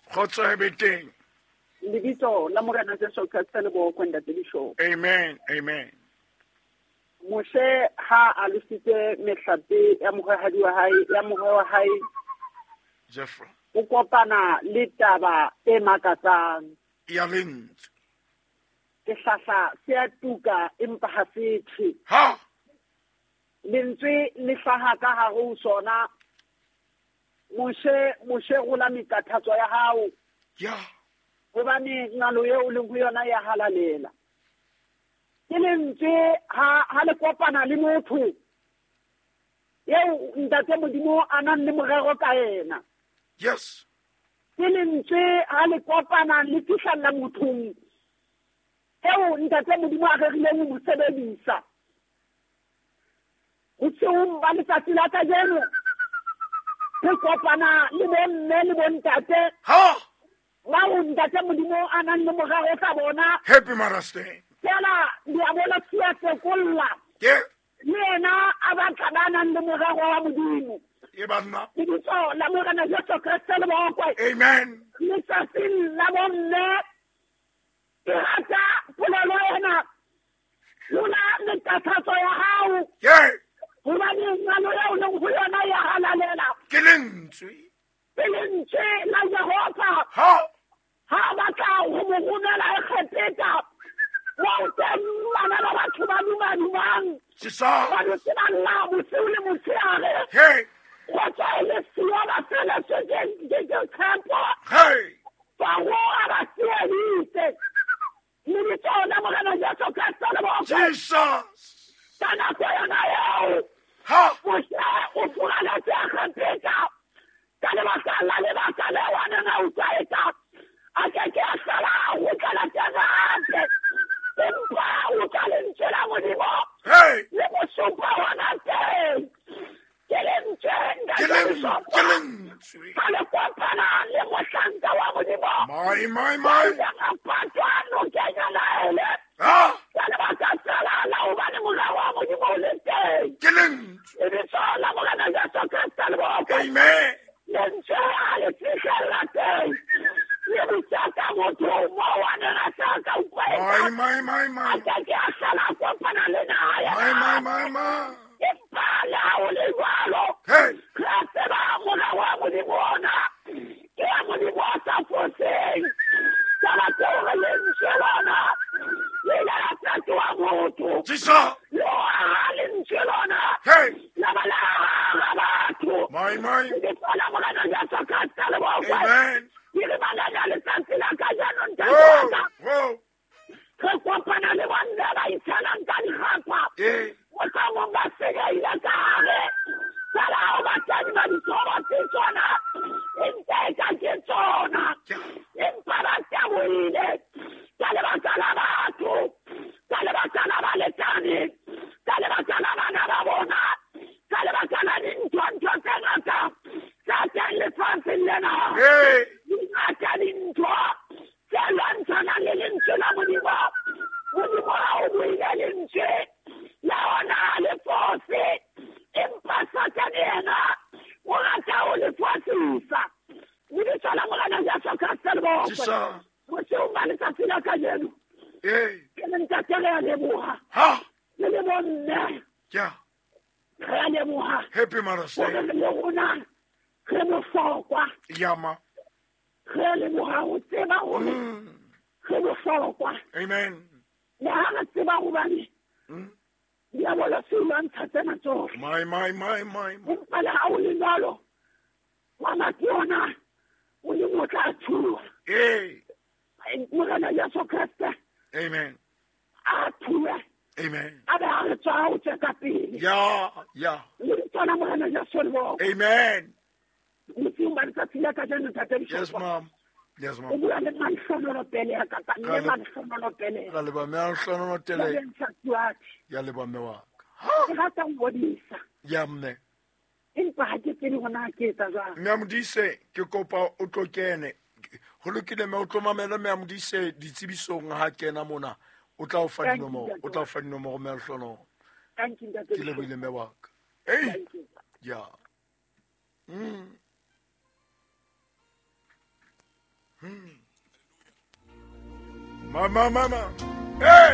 Khotso e be teng. Lebitso la Morena Jesu Kriste le bo kwenda tedisho. Amen. Amen. Moshe ha a lusitse mehlape ya mohwehadi wa hae, ya mohwe wa hae, Jeffrey. o kopana le taba e makatsang. Ya lentswe. Sehlahla se a tuka empa ha se tshe. Ha. Lentswe le hlaha ka hare ho sona. Moshe gola mekathatso ya hao. Ya. Hobane ngalo eo o leng ho yona ya halalela. Ke lentswe ha le kopana le motho eo ntate Modimo a nang le morero ka ena. Yes. Ke lentswe ha le kopana le fihlella mothong eo ntate Modimo a rerileng ho mo sebedisa. Ho tseo ba letsatsi la kajeno re kopana le bomme le bontate. Ha. Bao ntate Modimo a nang le morero ka bona. Happy Mother's Day. Fela di a bona sia sekolla. Ke. Le yena a batla ba nang le morero wa Modimo. Ye banna. Lebitso la Morena Jesu Kriste le bokwe. Amen. Letsatsing la bomme ke rata polelo ena. Lona mekathatso ya hao. Ke. Hobane ngalo eo leng ho yona ya halalela. Ke lentswe. Ke lentswe la Jehova. Ha. Ha batla ho mo romela e kgepeta. Wa o tsamana ba batho ba lumang. Sisa. Ba lo tsela bosiu le motshehare. Hey. Go tswa le siwa ba fela se tempo. Hey. Ba go a ba sieditse. Le ditona Morena Jesu Kriste le bokwe. Jesus. Kana ko yona eo. Ha. O furala se a kgepeta. Ka lebaka la lebaka le wana na o tsaetsa. A ke a sala o tla tsa empa o tla lentswela Modimo. Hey. Le mosupa wana teng. Ke lentswe. Ka le kopana le mohlanka wa Modimo. My. Ka patwa no kenya laele. Ha. Ka lebaka sala la o bane molao wa Modimo o le teng. Ke lentswe. Lebitso la Morena Jesu Kriste le bokwe. Amen. Lentswe a le fihlella teng. Le botjaka motho mo wane na saka o kweta. My. Ke a sala kopana le naha. My. Empa la o le jwalo. Hey. Re tseba molao wa Modimo ona. Ke a Modimo a sa foseng. Taba tseo re lentswe lona. Le la tatu wa motho. Sisa. Lo a lentswe lona. Hey. La bala batho. My. Ke tsala Morena Jesu Kriste le bokwe. Amen. Ile malala le tsatsi la kajano ntaka. Whoa. Re kopana le banna ba itsalang ka dikgapa. Eh. O tla mo ba sega ila ka hare. Sala o ba tsani ba ditsoba tsona. Empa ka ke tsona. Empa ba tsaboile. Kale ba tsala batho. Kale ba tsala ba letane. Kale ba tsala bana ba bona. Kale ba tsala dintho tsengata. Sa tsang le fanse lena. Hey. Ngata dintho. Tse lwantshana le lentswe la Modimo. Modimo ha o buile lentswe. La ona le fose. Empa Satane yena o rata o le fasisa. Lebitso la Morena Jesu Kriste le bokwe. Sisa. Motho ba letsatsi la kajeno. Eh. Ke le ntate re a leboha. Ha. Le le bonne. Ja. Re a leboha. Happy Mother's Day. Gore le rona re bohlokwa. Yama. Re a leboha ho tseba hore re bohlokwa. Amen. Le ha re tseba hobane ya bola se lwantsha tsena tsohle. My. Empa le ha o le jwalo wa mationa o le motla a thuwa. Eh. Morena Jesu Kriste Amen. a thuwe. Amen. A be a re tswa ho tseka pele. Ja. Le tsona Morena Jesu le bokwe. Amen. Motsing ba letsatsi la kajeno tate Yes, Bishop. ma'am. O bua le manhlonolo pele ya kapa le manhlonolo pele. Ka leba me a hlono tele. Le ntsatsuat. Ya leba me wa ka. Ke rata ho bodisa. Ya mme. Empa ha ke tsebe hona ke etsa jwang. Me a modise ke kopa o tlo kene. Ho lokile me o tlo mamela me a modise ditsebisong ha kena mona. O tla o fa dinomoro me a hlono. Thank you Ke lebohile me wa ka. Hey. Ja. Mama. Hey!